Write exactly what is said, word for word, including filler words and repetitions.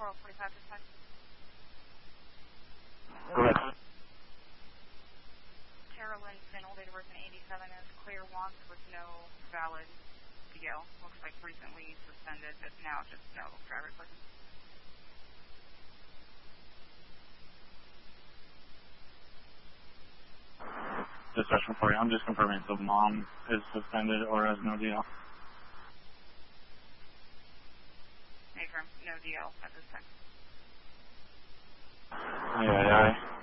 twelve forty-five this time. Go ahead. Carolyn Fennell, date of birth in eighty-seven, is clear once with no valid D L. Looks like recently suspended, but now just no driver's license. Discussion for you. I'm just confirming the mom is suspended or has no D L. Affirm, no D L at this time. Aye, aye, aye.